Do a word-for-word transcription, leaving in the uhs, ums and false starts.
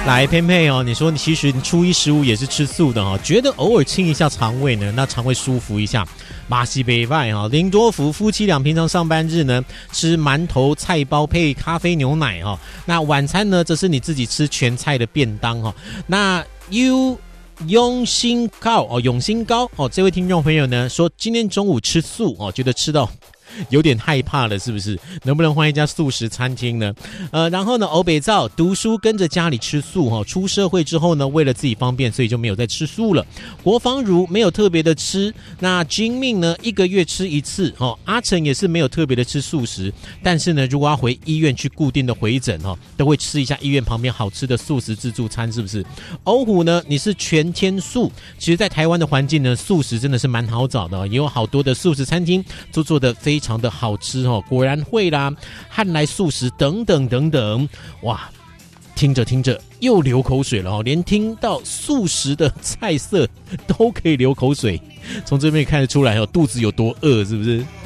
来佩佩哦，你说你其实你初一十五也是吃素的哈、哦，觉得偶尔清一下肠胃呢，那肠胃舒服一下，马西北外哈，林多福夫妻俩平常上班日呢吃馒头菜包配咖啡牛奶哈、哦，那晚餐呢则是你自己吃全菜的便当哈、哦，那 you。永兴高哦，永兴高哦，这位听众朋友呢说今天中午吃素哦，觉得吃到有点害怕了，是不是？能不能换一家素食餐厅呢？呃，然后呢，欧北照读书跟着家里吃素哈、哦，出社会之后呢，为了自己方便，所以就没有再吃素了。国芳如没有特别的吃，那金命呢一个月吃一次哦，阿成也是没有特别的吃素食，但是呢，如果要回医院去固定的回诊哦，都会吃一下医院旁边好吃的素食自助餐，是不是？欧虎呢，你是全天素，其实在台湾的环境呢，素食真的是蛮好找的、哦，也有好多的素食餐厅都做的非常。非常的好吃哦，果然会啦，汉来素食等等等等，哇，听着听着又流口水了哦，连听到素食的菜色都可以流口水，从这边看得出来哦，肚子有多饿，是不是？